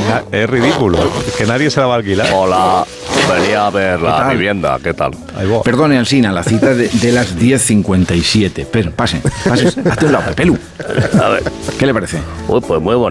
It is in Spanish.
Es ridículo, que nadie se la va a alquilar. Hola, venía a ver la vivienda, ¿qué tal? Perdone, Alsina, la cita de las 10:57. Pero, pase, hazte un lado, Pelu. A ver. ¿Qué le parece? Uy, pues muy bonito.